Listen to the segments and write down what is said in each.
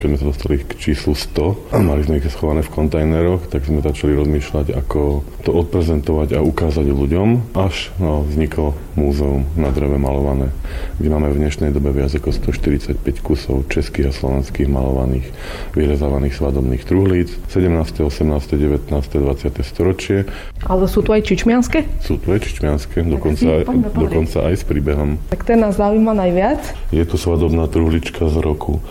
Keď sme sa dostali k číslu 100 a mali sme ich schované v kontajneroch, tak sme začali rozmýšľať, ako to odprezentovať a ukázať ľuďom, až vzniklo múzeum na dreve malované, kde máme v dnešnej dobe viac ako 145 kusov českých a slovenských malovaných, vyrezávaných svadobných truhlíc, 17., 18., 19., 20. storočie. Ale sú tu aj čičmianske? Sú tu aj čičmianske, dokonca aj s príbehom. Tak ten nás zaujíma najviac. Je to svadobná truhlička z roku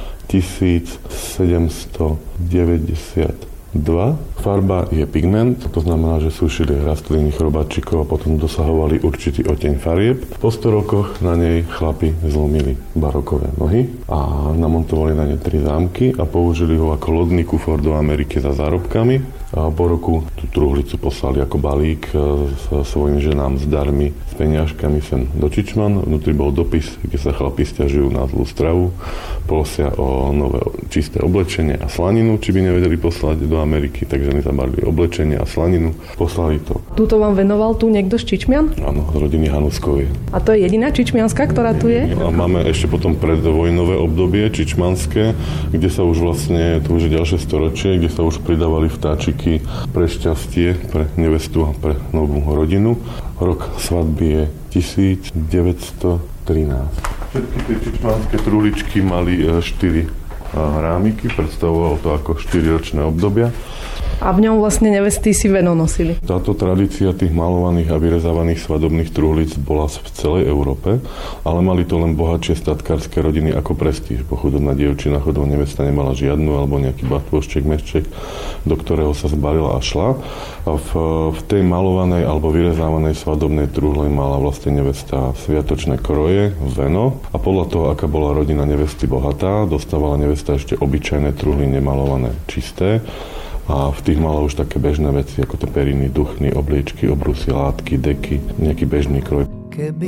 1792. Farba je pigment, to znamená, že sušili rastliny chrobačikov a potom dosahovali určitý oteň farieb. Po 100 rokoch na nej chlapi zlomili barokové nohy a namontovali na ne 3 zámky a použili ho ako lodný kufor do Ameriky za zárobkami. A po roku tú truhlicu poslali ako balík s svojim ženám s darmi, s peniažkami sem do Čičman. Vnútri bol dopis, kde sa chlapi sťažujú na zlú stravu, prosia o nové čisté oblečenie a slaninu, či by nevedeli poslať do Ameriky, tak ženy zabalili oblečenie a slaninu, poslali to. Tuto vám venoval tu niekto z Čičmian? Áno, z rodiny Hanuskovej. A to je jediná čičmianska, ktorá tu je? A máme ešte potom predvojnové obdobie čičmanské, kde sa už vlastne, to už je ďalšie storočie, kde sa už pridávali vtáčiky pre šťastie, pre nevestu a pre novú rodinu. Rok svadby je 1913. Všetky tie čičmanské truhličky mali 4 rámiky, predstavovalo to ako 4-ročné obdobia. A v ňom vlastne nevesty si veno nosili. Táto tradícia tých malovaných a vyrezávaných svadobných truhlíc bola v celej Európe, ale mali to len bohatšie statkárske rodiny ako prestíž. Bo chudobná dievčina, chudobná nevesta nemala žiadnu alebo nejaký batôšček, mešček, do ktorého sa zbalila a šla. A v tej malovanej alebo vyrezávanej svadobnej truhle mala vlastne nevesta sviatočné kroje, veno a podľa toho, aká bola rodina nevesty bohatá, dostávala nevesta ešte obyčajné truhly nemalované, čisté. A v tých mala už také bežné veci, ako to periny, duchny, obliečky, obrusy, látky, deky, nejaký bežný kroj. Keby